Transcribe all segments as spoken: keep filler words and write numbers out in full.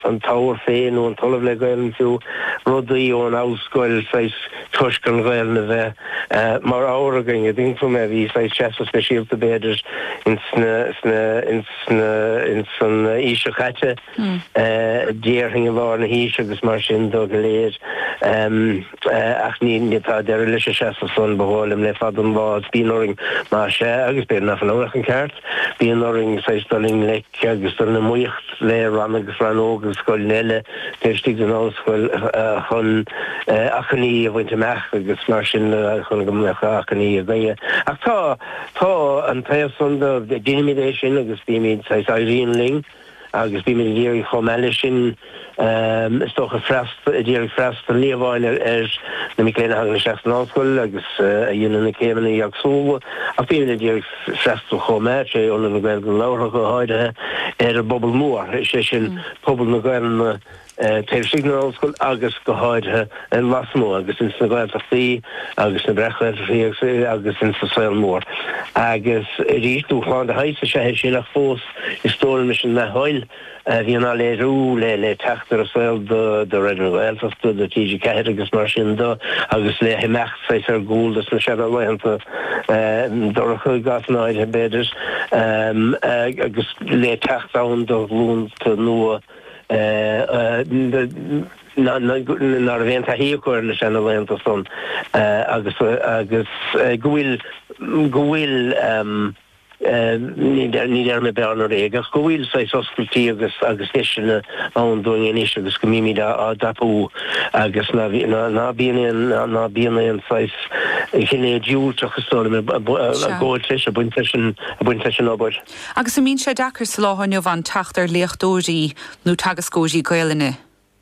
an táir féin ó an talamh le gael fiú rudaí ó an áscoil sais tuiscan gael na bheith mar áragan a ding fum a bhí sais chesa speisialta beidir in sna sna in sna in san íse chaite déirthing a bhar na hís agus mar sin do go léir ach ní nítá deir leis a chesa son bhálim le fad an bhád bíoring má sé agus beir na fan áach an ceart bíoring sais doling le agus do na muocht le ran agus ran ógus scoil nelle teirtí an ásscoil chun achaní a bhainte meach agus mar sin chun go meach achaní a bhaine ach tá tá an taobh son de dinimidéis sin agus bíimiid sais Irene Ling agus bíimiid díir chomeile sin stocha frest díir frest an líomháin ar na mi léine hang na seach an ásscoil agus a dhéanana na céimena ag sóla ach bíimiid díir frest ó choméir sé óna na gael go láthra go háidethe ar a bobbal mór sé sin pobal na gael Taobh Signal School agus go háidethe an lasmó agus in na gael taí agus na brecha fi agus in sa saoil mór agus ríú cháin de haise sé sin nach fós is tóil me sin na háil hí an le rú le le teachtar a saoil de Red Welfast de T G ceir agus mar sin do agus le hemecht sais ar gúil na se leanta do chu gasnáid he beidir agus le teachtáin do lún nua na na bhéint a híochir le sena bhaanta son agus agus gohfuil gohfuil ní ar me bearnar réig agus gohfuil sais oscultí agus agus éisina an doing in is agus go míimiid a dapú agus na bíanaon na bíanaon sais chinné dúach gestá a ggóil leis a buinte sin a buinte sin ábáid. Agus a mín sé dachar sa láhainneomh an teachtar léochtdóirí nó tagascóirí gaeilne?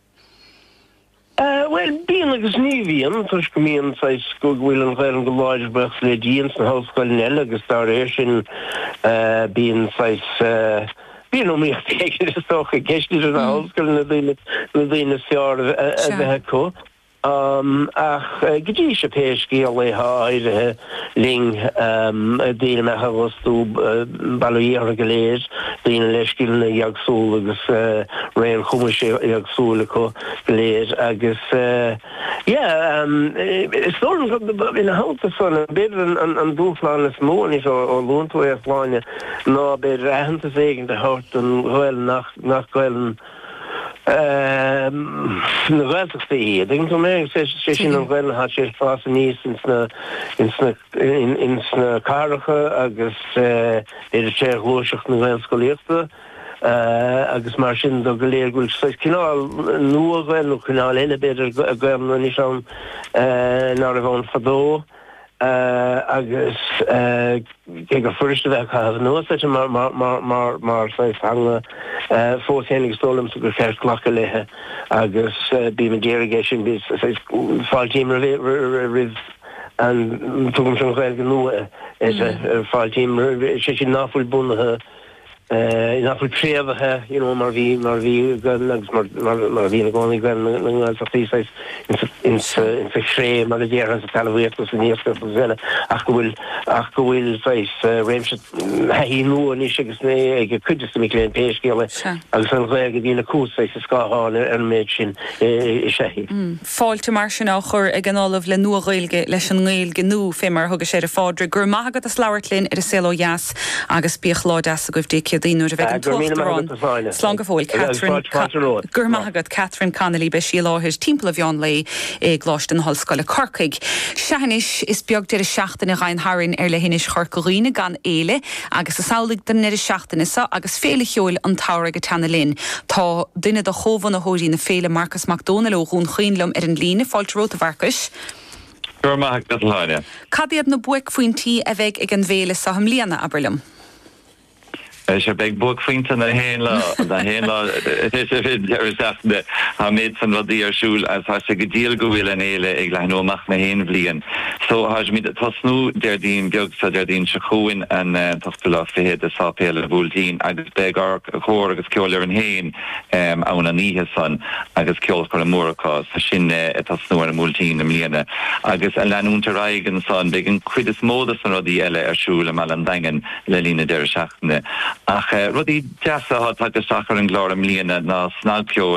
Uh, well, bíon agus ní bhíon, tuis go míon sais go bhfuil an ghail an go láidir bech le díon san hallscoil nelle agus dar éir sin bíon sais bíon ó míocht éigeir is tócha geistir an hallscoil na dtíine seár a bheith có. Um, ach gydí se péisci a le háidethe ling díine me hagostú bailíar a goléir díine leiscilna iagsúla agus réon chumise iagsúla có goléir agus is tóir ina háta fan beidir an dúchláin is mónis ó lúntú éh láine ná beidir ahananta éigen de hart an hfuil nach gailen na bhilteachta í. Ding go mé sé sin an bhfuil hat sé fás níos in sna cáracha agus idir sé glóiseach na bhilscoilíochta agus mar sin do go léir gúil cinál nua bhfuil nó cinál eile beidir a gcuim na níos an ná a bhain fadó agus ag go fuiriste bheith chahabh nua sé mar mar mar mar sais hanga fóthénig stólam sa gur cheir clacha lethe agus bí me derogation bí fáiltíim rih an tugam sin ghail go nua is a fáiltíim sé sin náfuil bunathe in after tréavathe, you know, mar bhí mar bhí gan agus mar mar bhí na gáinnig gan na tí sais in in sa shré mar a déar as a talhhéachtas in níos go bhile ach go bhfuil ach go bhfuil sais réimse hí nua ní agus né ag chuidir sa miléon péiscéile agus an bhéh go dtína cús sais sa scáháin ar méid sin i séhí. Fáilte mar sin á chur ag an álamh le nua ghaeilge leis an ghaeilge nó fémar thugus sé a fádra gur maithagad a slabhartlinn ar a saoil ó Eas agus bíoch láideas a goibh déici dínúir a bheith an tuachtarrán. Slán go fóil Catherine gur maithagad Catherine Connolly be sí láthir timppla bheán le ag gláist an hallscoile Corcaig. Seanis is beag deir a seachtain a ghain harin ar le hinis chorcaghine gan éile agus a saolig den neir a seachtain isa agus féle cheol an tára go tena linn. Tá duine do chóvan a hóí na féle Marcus McDonald ó hún chuinlumm ar an líne fáilt róta bharcas. Gur maithagad láine. Cadiad na buic faointí a bheith ag an bhéle sa ham líana aberlum. Is big book finte na héla na héla it is it er is de ha méid san wat die ersúl as ha se gedeel go will an éile ag le no mach na heen vliegen. So ha mit tas nu der dien biog sa der dien sechoin an tasla fé de sapele voldien agus begar cho agus kjoler an heen um a an nihe san agus kjol ko morka sa sinne et tas nu an multin am liene agus an le unter reigen san begen kridis modus an die elle ersúle mal an dengen leline der schachtne ach rudí deasa hat agus sachar an glór am líana ná snagpeo